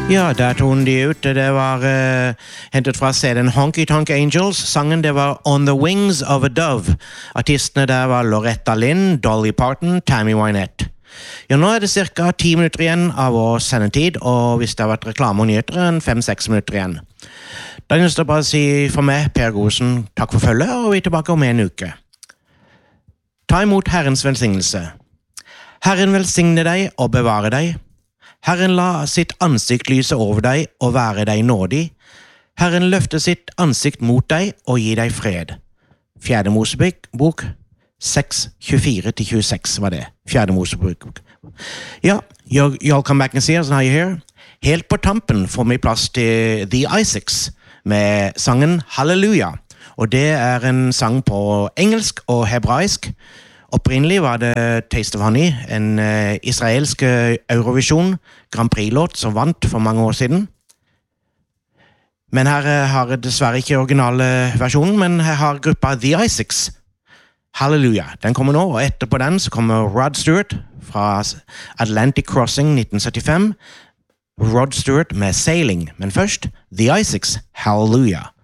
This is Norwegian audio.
Ja, der tog de ut. Det var hentet fra CD-en Honky Tonk Angels. Sangen det var On the Wings of a Dove. Artistene der var Loretta Lynn, Dolly Parton, Tammy Wynette. Ja, nå det cirka 10 minutter igjen av vår sendetid, og hvis det har vært reklame og nyheter, 5-6 minutter igjen. Da er det bare å si for meg, Per Gosen, takk for følget, og vi er tilbake om en uke. Ta imot Herrens velsignelse. Herren velsigne deg og bevare deg. Herren la sitt ansikt lyse over deg og være deg nådig. Herren løfte sitt ansikt mot deg og gi deg fred. 4. Mosebok 6:24-26 var det. 4. Mosebok. Ja, y'all come back and see us now you're here. Helt på tampen får vi plass til The Isaacs med sangen Halleluja. Og det en sang på engelsk og hebraisk. Opprinnelig var det Taste of Honey, en israelsk Eurovision Grand Prix-låt som vant for mange år siden. Men her har jeg dessverre ikke originale versjonen, men her har gruppa The Isaacs. Halleluja. Den kommer nå, og etterpå den så kommer Rod Stewart fra Atlantic Crossing 1975. Rod Stewart med Sailing, men først The Isaacs, Halleluja.